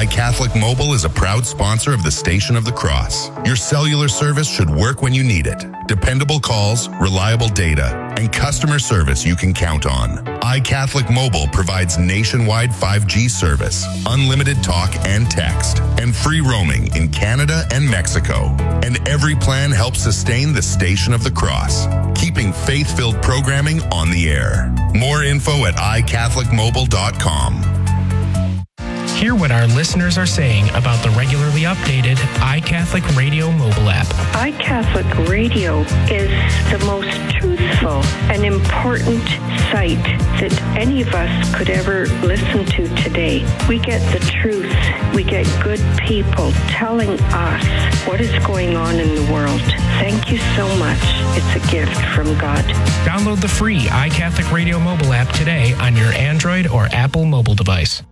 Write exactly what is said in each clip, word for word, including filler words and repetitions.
iCatholic Mobile is a proud sponsor of the Station of the Cross. Your cellular service should work when you need it. Dependable calls, reliable data, and customer service you can count on. iCatholic Mobile provides nationwide five G service, unlimited talk and text, and free roaming in Canada and Mexico. And every plan helps sustain the Station of the Cross, keeping faith-filled programming on the air. More info at i catholic mobile dot com. Hear what our listeners are saying about the regularly updated iCatholic Radio mobile app. iCatholic Radio is the most truthful and important site that any of us could ever listen to today. We get the truth. We get good people telling us what is going on in the world. Thank you so much. It's a gift from God. Download the free iCatholic Radio mobile app today on your Android or Apple mobile device.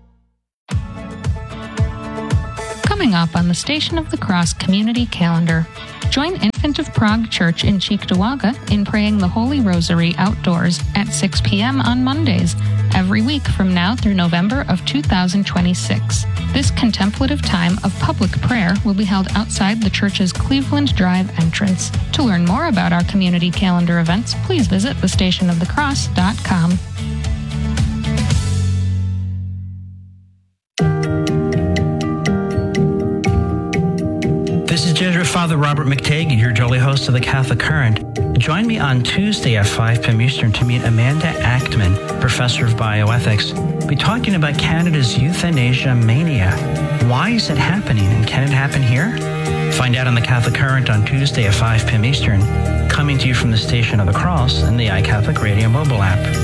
Coming up on the Station of the Cross community calendar, join Infant of Prague Church in Cheektowaga in praying the Holy Rosary outdoors at six p.m. on Mondays, every week from now through November of two thousand twenty-six. This contemplative time of public prayer will be held outside the church's Cleveland Drive entrance. To learn more about our community calendar events, please visit the station of the cross dot com. This is Jesuit Father Robert McTague, your jolly host of the Catholic Current. Join me on Tuesday at five p.m. Eastern to meet Amanda Achtman, Professor of Bioethics. We'll be talking about Canada's euthanasia mania. Why is it happening, and can it happen here? Find out on the Catholic Current on Tuesday at five p.m. Eastern, coming to you from the Station of the Cross and the iCatholic Radio mobile app.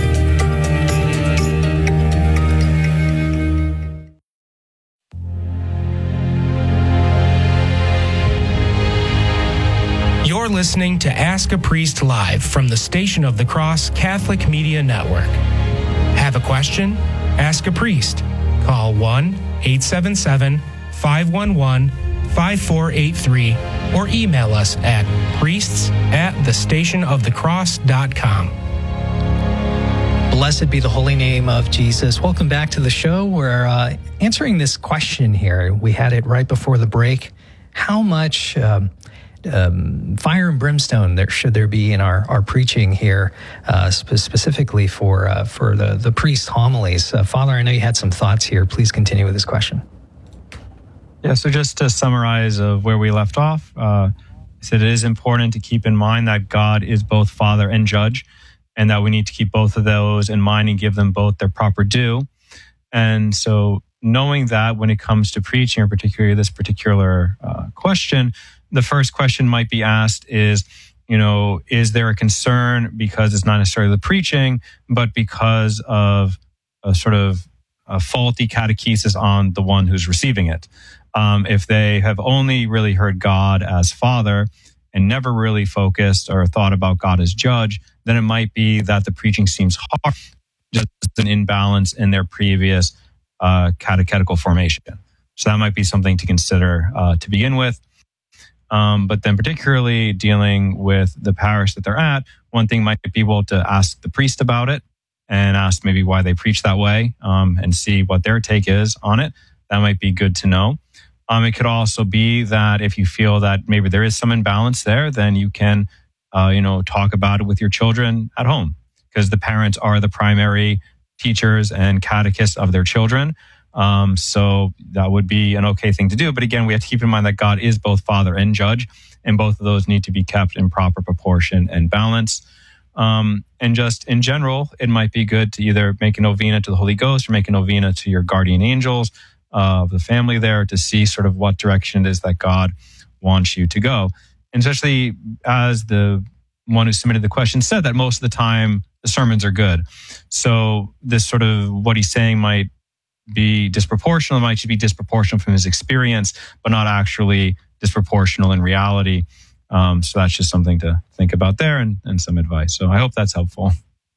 You're listening to Ask a Priest Live from the Station of the Cross Catholic Media Network. Have a question? Ask a priest. Call one eight seven seven, five one one, five four eight three or email us at priests at the station of the cross dot com. Blessed be the holy name of Jesus. Welcome back to the show. We're uh, answering this question here. We had it right before the break. How much um, um, fire and brimstone there should there be in our, our preaching here, uh, spe- specifically for uh, for the, the priest homilies? Uh, Father, I know you had some thoughts here. Please continue with this question. Yeah, so just to summarize of where we left off, uh, I said it is important to keep in mind that God is both Father and Judge, and that we need to keep both of those in mind and give them both their proper due. And so knowing that when it comes to preaching, or particularly this particular uh, question, the first question might be asked is, you know, is there a concern because it's not necessarily the preaching, but because of a sort of a faulty catechesis on the one who's receiving it? Um, if they have only really heard God as Father and never really focused or thought about God as Judge, then it might be that the preaching seems hard, just an imbalance in their previous uh, catechetical formation. So that might be something to consider uh, to begin with. Um, but then particularly dealing with the parish that they're at, one thing might be able to ask the priest about it and ask maybe why they preach that way, um, and see what their take is on it. That might be good to know. Um, it could also be that if you feel that maybe there is some imbalance there, then you can, uh, you know, talk about it with your children at home, because the parents are the primary teachers and catechists of their children. Um, so that would be an okay thing to do. But again, we have to keep in mind that God is both Father and Judge, and both of those need to be kept in proper proportion and balance. Um, and just in general, it might be good to either make a novena to the Holy Ghost or make a novena to your guardian angels of the family there to see sort of what direction it is that God wants you to go. And especially as the one who submitted the question said, that most of the time the sermons are good. So this sort of what he's saying might be disproportional, might be disproportional from his experience, but not actually disproportional in reality. Um, so that's just something to think about there, and, and some advice. So I hope that's helpful.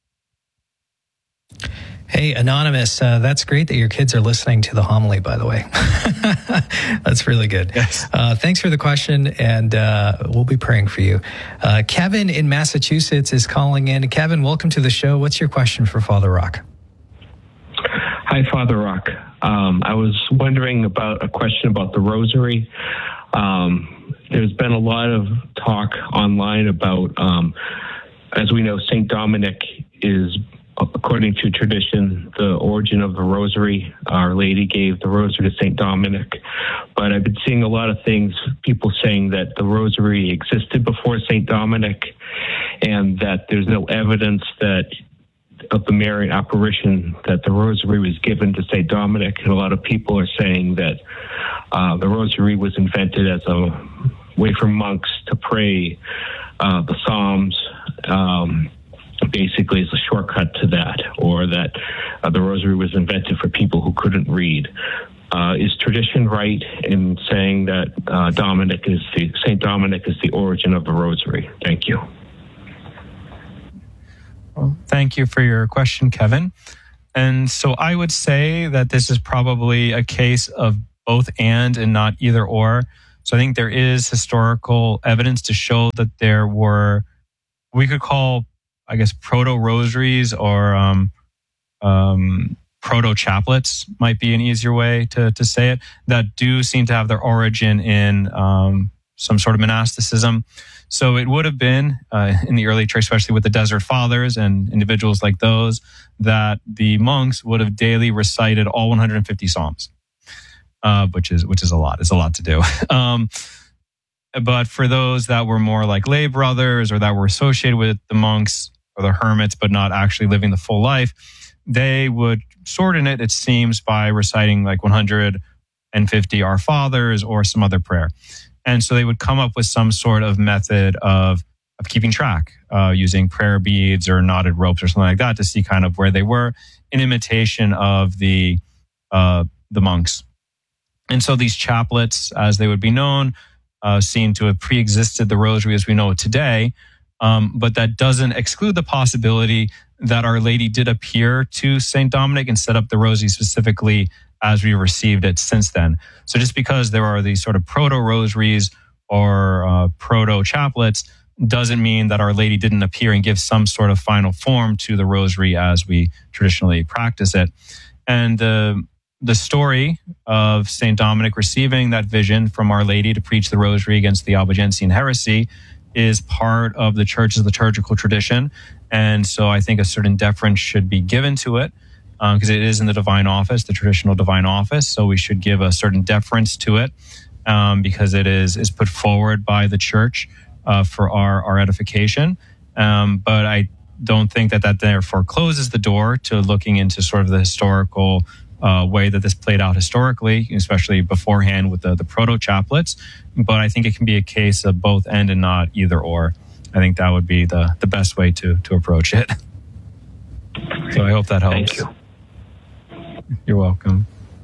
Hey, Anonymous, uh, that's great that your kids are listening to the homily, by the way. That's really good. Yes. Uh, thanks for the question, and uh, we'll be praying for you. Uh, Kevin in Massachusetts is calling in. Kevin, welcome to the show. What's your question for Father Rock? Hi, Father Rock. Um, I was wondering about a question about the Rosary. Um, there's been a lot of talk online about, um, as we know, Saint Dominic is, according to tradition, the origin of the Rosary. Our Lady gave the Rosary to Saint Dominic. But I've been seeing a lot of things, people saying that the Rosary existed before Saint Dominic and that there's no evidence that of the Marian apparition that the Rosary was given to Saint Dominic. And a lot of people are saying that uh, the Rosary was invented as a way for monks to pray uh, the Psalms, um, basically as a shortcut to that, or that uh, the Rosary was invented for people who couldn't read. Uh, is tradition right in saying that uh, Dominic is the, Saint Dominic is the origin of the Rosary? Thank you. Well, thank you for your question, Kevin. And so I would say that this is probably a case of both and and not either or. So I think there is historical evidence to show that there were, we could call, I guess, proto-rosaries or um, um, proto-chaplets might be an easier way to, to say it, that do seem to have their origin in um, some sort of monasticism. So it would have been uh, in the early church, especially with the Desert Fathers and individuals like those, that the monks would have daily recited all one hundred fifty psalms, uh, which is which is a lot. It's a lot to do. um, but for those that were more like lay brothers or that were associated with the monks or the hermits, but not actually living the full life, they would shorten it, it seems, by reciting like one hundred fifty Our Fathers or some other prayer. And so they would come up with some sort of method of, of keeping track, uh, using prayer beads or knotted ropes or something like that to see kind of where they were in imitation of the uh, the monks. And so these chaplets, as they would be known, uh, seem to have pre-existed the Rosary as we know it today. Um, but that doesn't exclude the possibility that Our Lady did appear to Saint Dominic and set up the Rosary specifically as we received it since then. So just because there are these sort of proto-rosaries or uh, proto-chaplets doesn't mean that Our Lady didn't appear and give some sort of final form to the Rosary as we traditionally practice it. And uh, the story of Saint Dominic receiving that vision from Our Lady to preach the Rosary against the Albigensian heresy is part of the Church's liturgical tradition. And so I think a certain deference should be given to it, because um, it is in the divine office, the traditional divine office. So we should give a certain deference to it um, because it is is put forward by the Church uh, for our, our edification. Um, but I don't think that that therefore closes the door to looking into sort of the historical uh, way that this played out historically, especially beforehand with the, the proto-chaplets. But I think it can be a case of both and and not either or. I think that would be the, the best way to, to approach it. So I hope that helps. Thank you. You're welcome.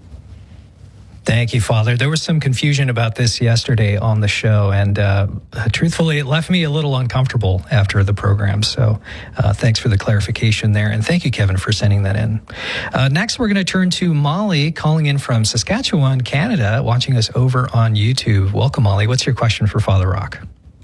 Thank you, Father. There was some confusion about this yesterday on the show, and uh, truthfully, it left me a little uncomfortable after the program. So uh, thanks for the clarification there, and thank you, Kevin, for sending that in. Uh, next, we're going to turn to Molly, calling in from Saskatchewan, Canada, watching us over on YouTube. Welcome, Molly. What's your question for Father Rock?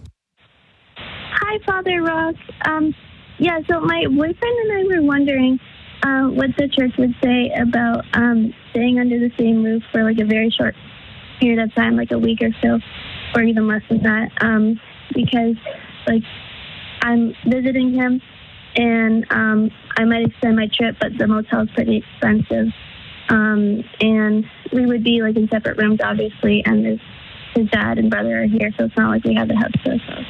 Hi, Father Rock. Um, yeah, so my boyfriend and I were wondering Uh, what the church would say about um, staying under the same roof for like a very short period of time, like a week or so, or even less than that, um, because like I'm visiting him and um, I might extend my trip, but the motel's pretty expensive, um, and we would be like in separate rooms, obviously, and his, his dad and brother are here, so it's not like we have the house to ourselves.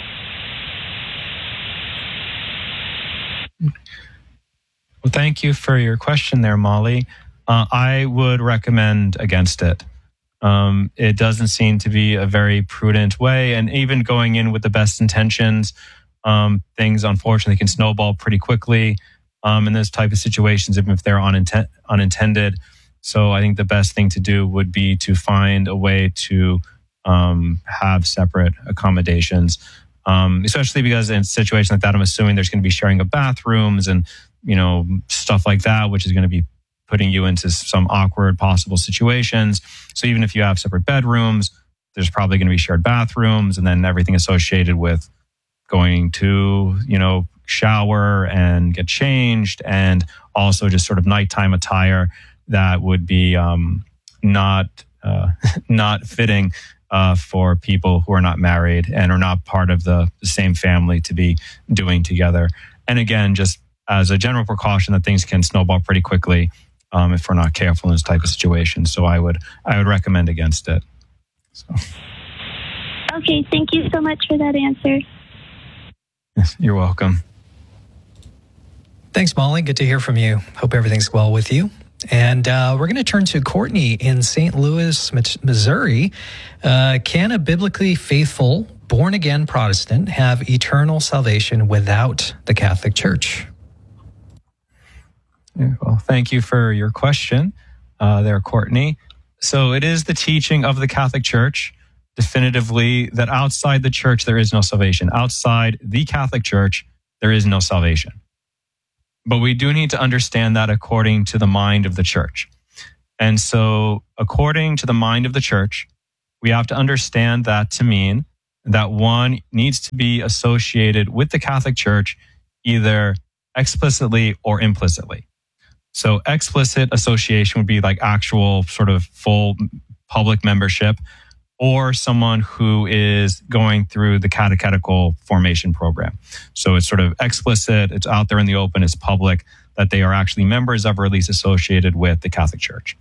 Well, thank you for your question there, Molly. Uh, I would recommend against it. Um, it doesn't seem to be a very prudent way, and even going in with the best intentions, um, things unfortunately can snowball pretty quickly um, in this type of situations, even if they're uninten- unintended. So I think the best thing to do would be to find a way to um, have separate accommodations, um, especially because in a situation like that, I'm assuming there's going to be sharing of bathrooms and you know, stuff like that, which is going to be putting you into some awkward possible situations. So even if you have separate bedrooms, there's probably going to be shared bathrooms and then everything associated with going to, you know, shower and get changed and also just sort of nighttime attire that would be um, not uh, not fitting uh, for people who are not married and are not part of the, the same family to be doing together. And again, just as a general precaution, that things can snowball pretty quickly um, if we're not careful in this type of situation. So I would I would recommend against it. So. Okay, thank you so much for that answer. Yes, you're welcome. Thanks, Molly. Good to hear from you. Hope everything's well with you. And uh, we're going to turn to Courtney in Saint Louis, Missouri. Uh, can a biblically faithful, born-again Protestant have eternal salvation without the Catholic Church? Yeah, well, thank you for your question uh, there, Courtney. So it is the teaching of the Catholic Church definitively that outside the church, there is no salvation. Outside the Catholic Church, there is no salvation. But we do need to understand that according to the mind of the church. And so according to the mind of the church, we have to understand that to mean that one needs to be associated with the Catholic Church either explicitly or implicitly. So explicit association would be like actual sort of full public membership, or someone who is going through the catechetical formation program. So it's sort of explicit, it's out there in the open, it's public, that they are actually members of or at least associated with the Catholic Church.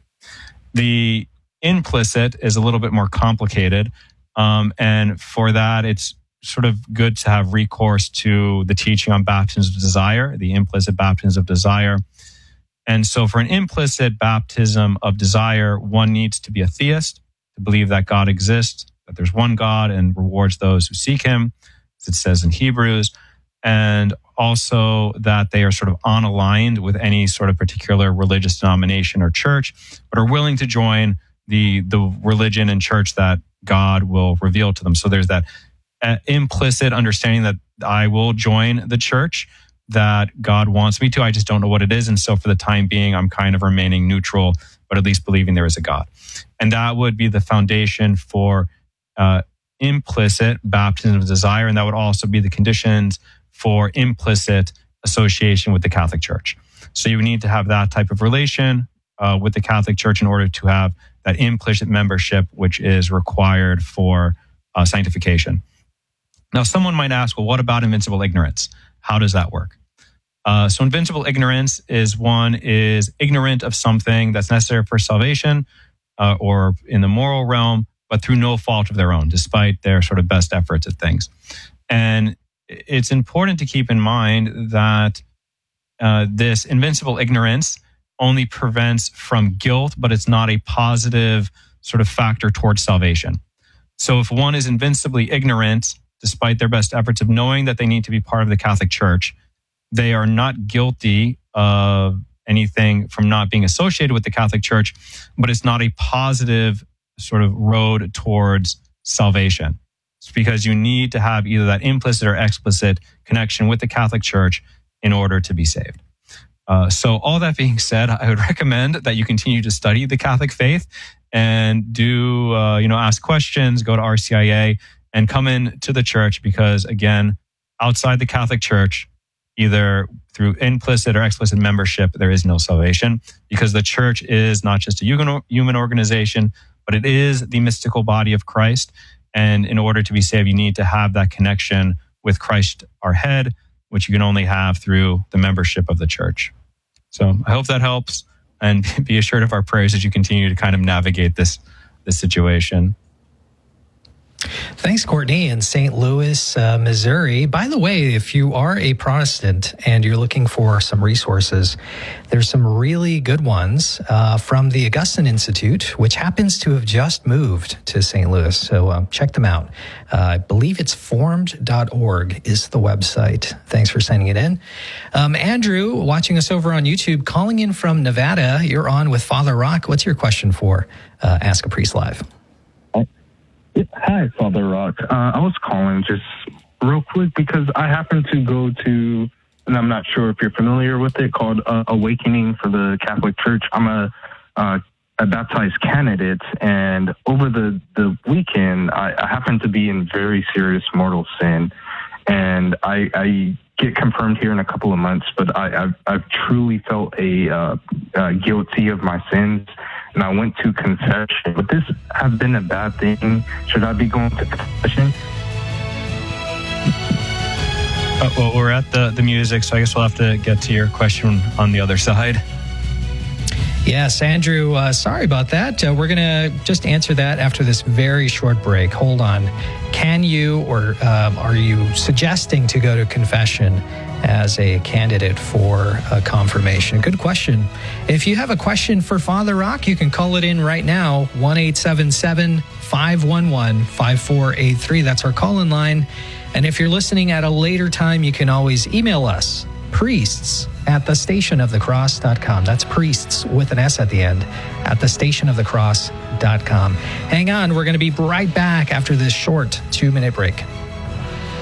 The implicit is a little bit more complicated. Um, and for that, it's sort of good to have recourse to the teaching on baptisms of desire, the implicit baptisms of desire. And so for an implicit baptism of desire, one needs to be a theist, to believe that God exists, that there's one God and rewards those who seek him, as it says in Hebrews, and also that they are sort of unaligned with any sort of particular religious denomination or church, but are willing to join the, the religion and church that God will reveal to them. So there's that uh, implicit understanding that I will join the church that God wants me to. I just don't know what it is. And so for the time being, I'm kind of remaining neutral, but at least believing there is a God. And that would be the foundation for uh, implicit baptism of desire. And that would also be the conditions for implicit association with the Catholic Church. So you need to have that type of relation uh, with the Catholic Church in order to have that implicit membership, which is required for uh, sanctification. Now, someone might ask, well, what about invincible ignorance? How does that work? Uh, so invincible ignorance is one is ignorant of something that's necessary for salvation uh, or in the moral realm, but through no fault of their own, despite their sort of best efforts at things. And it's important to keep in mind that uh, this invincible ignorance only prevents from guilt, but it's not a positive sort of factor towards salvation. So if one is invincibly ignorant, despite their best efforts of knowing that they need to be part of the Catholic Church, they are not guilty of anything from not being associated with the Catholic Church, but it's not a positive sort of road towards salvation. It's because you need to have either that implicit or explicit connection with the Catholic Church in order to be saved. Uh, so all that being said, I would recommend that you continue to study the Catholic faith and do, uh, you know, ask questions, go to R C I A, and come in to the church because, again, outside the Catholic Church, either through implicit or explicit membership, there is no salvation because the church is not just a human organization, but it is the mystical body of Christ. And in order to be saved, you need to have that connection with Christ, our head, which you can only have through the membership of the church. So I hope that helps, and be assured of our prayers as you continue to kind of navigate this, this situation. Thanks, Courtney, in Saint Louis, uh, Missouri. By the way, if you are a Protestant and you're looking for some resources, there's some really good ones uh, from the Augustine Institute, which happens to have just moved to Saint Louis. So um, check them out. Uh, I believe it's formed dot org is the website. Thanks for sending it in. Um, Andrew, watching us over on YouTube, calling in from Nevada. You're on with Father Rock. What's your question for uh, Ask a Priest Live? Hi, Father Rock. Uh, I was calling just real quick because I happen to go to, and I'm not sure if you're familiar with it, called uh, Awakening for the Catholic Church. I'm a, uh, a baptized candidate, and over the, the weekend, I, I happened to be in very serious mortal sin. and I, I get confirmed here in a couple of months, but I, I've, I've truly felt a uh, uh, guilty of my sins, and I went to confession. Would this have been a bad thing? Should I be going to confession? Uh, well, we're at the, the music, so I guess we'll have to get to your question on the other side. Yes, Andrew, uh, sorry about that. Uh, we're going to just answer that after this very short break. Hold on. Can you or um, are you suggesting to go to confession as a candidate for a confirmation? Good question. If you have a question for Father Rock, you can call it in right now, one eight seven seven, five one one, five four eight three. That's our call-in line. And if you're listening at a later time, you can always email us, priests at the station of the cross dot com. That's priests with an S at the end at the station of the cross dot com. Hang on, we're going to be right back after this short two-minute break.